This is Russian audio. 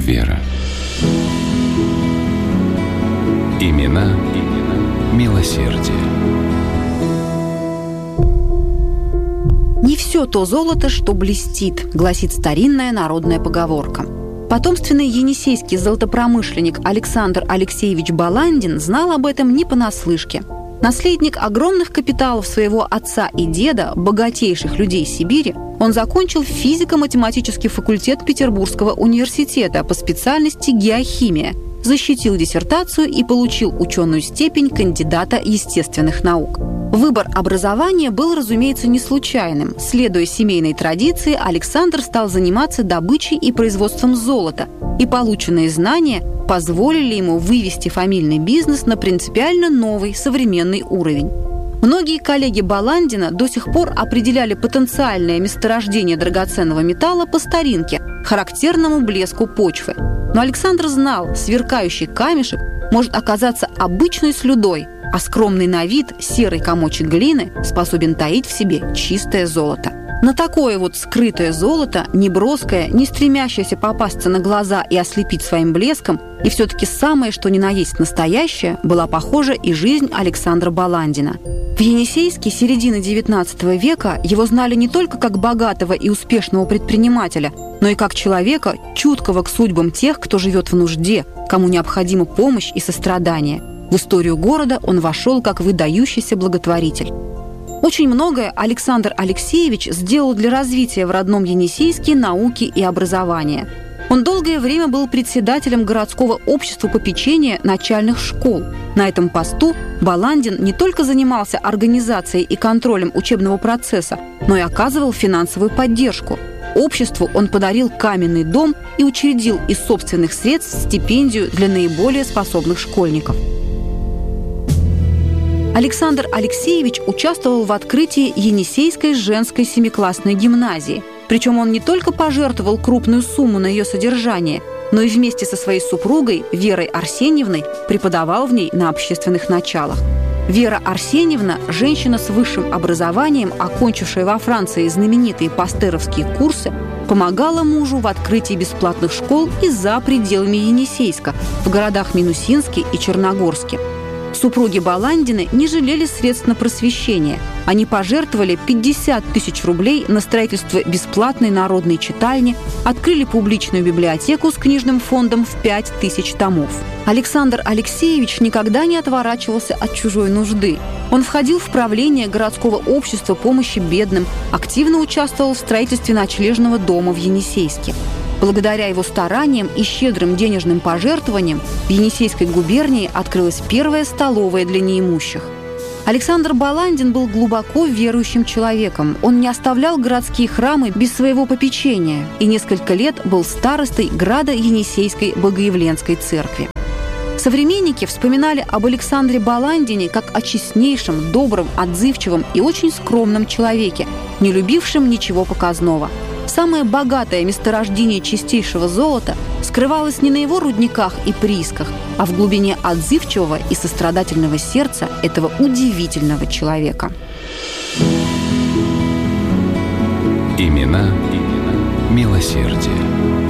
Вера. Имена милосердия. «Не все то золото, что блестит», гласит старинная народная поговорка. Потомственный енисейский золотопромышленник Александр Алексеевич Баландин знал об этом не понаслышке. Наследник огромных капиталов своего отца и деда, богатейших людей Сибири, он закончил физико-математический факультет Петербургского университета по специальности геохимия, защитил диссертацию и получил ученую степень кандидата естественных наук. Выбор образования был, разумеется, не случайным. Следуя семейной традиции, Александр стал заниматься добычей и производством золота, и полученные знания позволили ему вывести фамильный бизнес на принципиально новый современный уровень. Многие коллеги Баландина до сих пор определяли потенциальное месторождение драгоценного металла по старинке, характерному блеску почвы. Но Александр знал, сверкающий камешек может оказаться обычной слюдой, а скромный на вид серый комочек глины способен таить в себе чистое золото. На такое вот скрытое золото, не броское, не стремящееся попасться на глаза и ослепить своим блеском, и все-таки самое, что ни на есть настоящее, была похожа и жизнь Александра Баландина. В Енисейске середины XIX века его знали не только как богатого и успешного предпринимателя, но и как человека, чуткого к судьбам тех, кто живет в нужде, кому необходима помощь и сострадание. В историю города он вошел как выдающийся благотворитель. Очень многое Александр Алексеевич сделал для развития в родном Енисейске науки и образования. Он долгое время был председателем городского общества попечения начальных школ. На этом посту Баландин не только занимался организацией и контролем учебного процесса, но и оказывал финансовую поддержку. Обществу он подарил каменный дом и учредил из собственных средств стипендию для наиболее способных школьников. Александр Алексеевич участвовал в открытии Енисейской женской семиклассной гимназии. Причем он не только пожертвовал крупную сумму на ее содержание, но и вместе со своей супругой Верой Арсеньевной преподавал в ней на общественных началах. Вера Арсеньевна – женщина с высшим образованием, окончившая во Франции знаменитые пастеровские курсы, помогала мужу в открытии бесплатных школ и за пределами Енисейска, в городах Минусинске и Черногорске. Супруги Баландины не жалели средств на просвещение. Они пожертвовали 50 тысяч рублей на строительство бесплатной народной читальни, открыли публичную библиотеку с книжным фондом в 5000 томов. Александр Алексеевич никогда не отворачивался от чужой нужды. Он входил в правление городского общества помощи бедным, активно участвовал в строительстве ночлежного дома в Енисейске. Благодаря его стараниям и щедрым денежным пожертвованиям в Енисейской губернии открылась первая столовая для неимущих. Александр Баландин был глубоко верующим человеком. Он не оставлял городские храмы без своего попечения и несколько лет был старостой града Енисейской Богоявленской церкви. Современники вспоминали об Александре Баландине как о честнейшем, добром, отзывчивом и очень скромном человеке, не любившем ничего показного. Самое богатое месторождение чистейшего золота скрывалось не на его рудниках и приисках, а в глубине отзывчивого и сострадательного сердца этого удивительного человека. Имена милосердия.